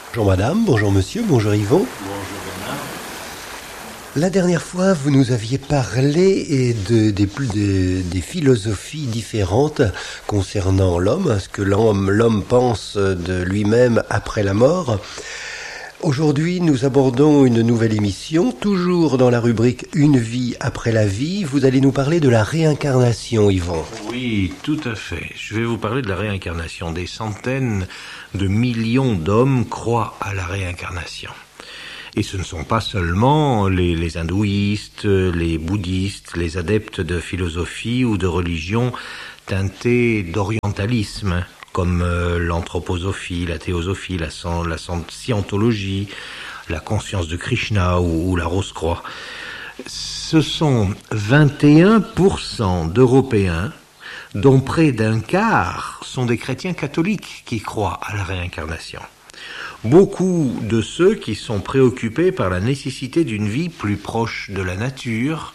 Bonjour madame, bonjour monsieur, bonjour Yvon. Bonjour Bernard. La dernière fois, vous nous aviez parlé des philosophies différentes concernant l'homme, ce que l'homme pense de lui-même après la mort. Aujourd'hui, nous abordons une nouvelle émission, toujours dans la rubrique Une vie après la vie. Vous allez nous parler de la réincarnation, Yvon. Oui, tout à fait. Je vais vous parler de la réincarnation. Des centaines de millions d'hommes croient à la réincarnation. Et ce ne sont pas seulement les hindouistes, les bouddhistes, les adeptes de philosophie ou de religion teintées d'orientalisme, comme l'anthroposophie, la théosophie, la scientologie, la conscience de Krishna ou la Rose-Croix. Ce sont 21% d'Européens, dont près d'un quart sont des chrétiens catholiques qui croient à la réincarnation. Beaucoup de ceux qui sont préoccupés par la nécessité d'une vie plus proche de la nature,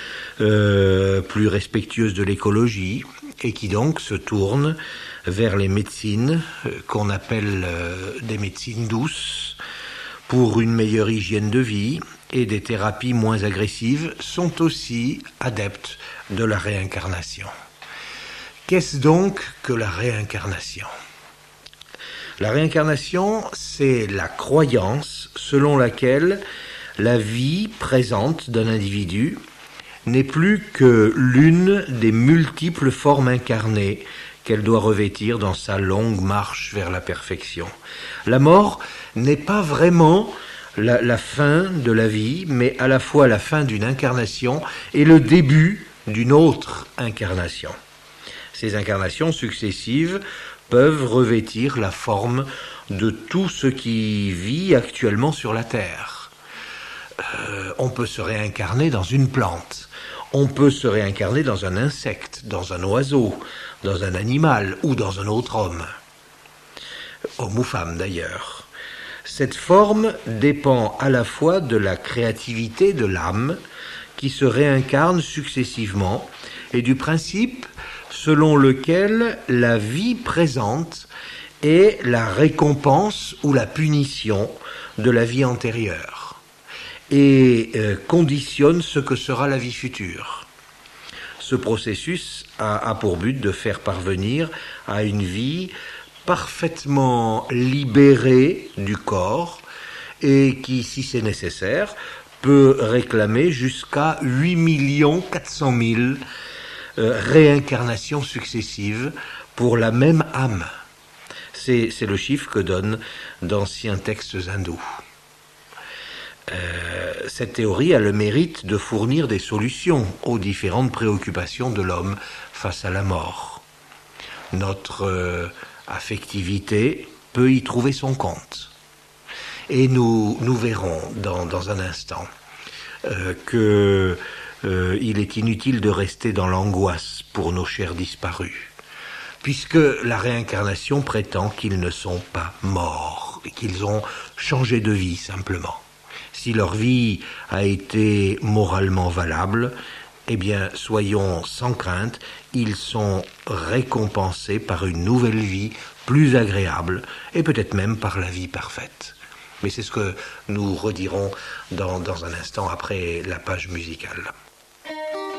plus respectueuse de l'écologie, et qui donc se tournent vers les médecines qu'on appelle des médecines douces, pour une meilleure hygiène de vie et des thérapies moins agressives, sont aussi adeptes de la réincarnation. Qu'est-ce donc que la réincarnation ? La réincarnation, c'est la croyance selon laquelle la vie présente d'un individu n'est plus que l'une des multiples formes incarnées qu'elle doit revêtir dans sa longue marche vers la perfection. La mort n'est pas vraiment la fin de la vie, mais à la fois la fin d'une incarnation et le début d'une autre incarnation. Ces incarnations successives peuvent revêtir la forme de tout ce qui vit actuellement sur la Terre. On peut se réincarner dans une plante, on peut se réincarner dans un insecte, dans un oiseau, dans un animal ou dans un autre homme. Homme ou femme d'ailleurs. Cette forme dépend à la fois de la créativité de l'âme qui se réincarne successivement et du principe selon lequel la vie présente est la récompense ou la punition de la vie antérieure et conditionne ce que sera la vie future. Ce processus a pour but de faire parvenir à une vie parfaitement libérée du corps et qui, si c'est nécessaire, peut réclamer jusqu'à 8 400 000 réincarnations successives pour la même âme. C'est le chiffre que donnent d'anciens textes hindous. Cette théorie a le mérite de fournir des solutions aux différentes préoccupations de l'homme face à la mort. Notre affectivité peut y trouver son compte. Et nous verrons dans un instant que il est inutile de rester dans l'angoisse pour nos chers disparus, puisque la réincarnation prétend qu'ils ne sont pas morts, et qu'ils ont changé de vie simplement. Si leur vie a été moralement valable, eh bien, soyons sans crainte, ils sont récompensés par une nouvelle vie plus agréable, et peut-être même par la vie parfaite. Mais c'est ce que nous redirons dans un instant après la page musicale.